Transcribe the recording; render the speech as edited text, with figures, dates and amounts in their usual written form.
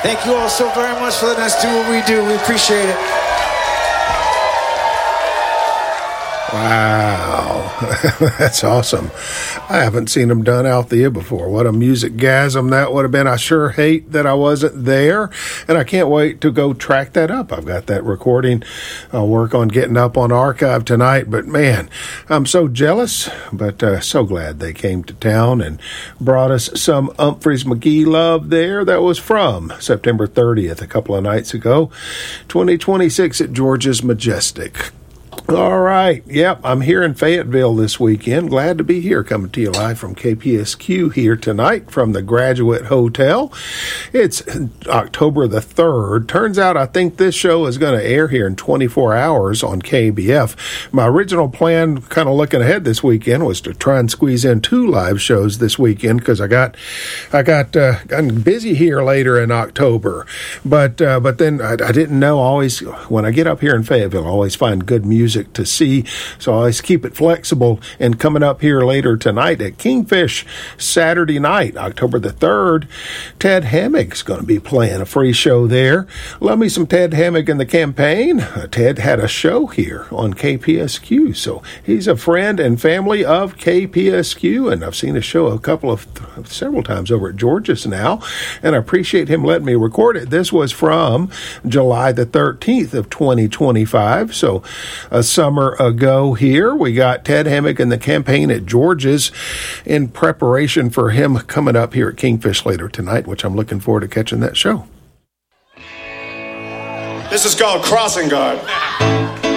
Thank you all so very much for letting us do what we do. We appreciate it. Wow, that's awesome. I haven't seen them done out there before. What a music-gasm that would have been. I sure hate that I wasn't there, and I can't wait to go track that up. I've got that recording. I'll work on getting up on archive tonight, but man, I'm so jealous, but so glad they came to town and brought us some Umphrey's McGee love there. That was from September 30th, a couple of nights ago, 2026 at George's Majestic. All right. Yep. I'm here in Fayetteville this weekend. Glad to be here, coming to you live from KPSQ here tonight from the Graduate Hotel. It's October the 3rd. Turns out I think this show is going to air here in 24 hours on KBF. My original plan, kind of looking ahead this weekend, was to try and squeeze in 2 live shows this weekend because I got busy here later in October. But then I didn't know. Always when I get up here in Fayetteville, I always find good music to see, so I always keep it flexible. And coming up here later tonight at Kingfish, Saturday night, October the 3rd, Ted Hammock's going to be playing a free show there. Love me some Ted Hammock in the Campaign. Ted had a show here on KPSQ, so he's a friend and family of KPSQ, and I've seen his show several times over at George's now, and I appreciate him letting me record it. This was from July the 13th of 2025, so a summer ago here. We got Ted Hammock in the Campaign at George's in preparation for him coming up here at Kingfish later tonight, which I'm looking forward to catching that show. This is called Crossing Guard.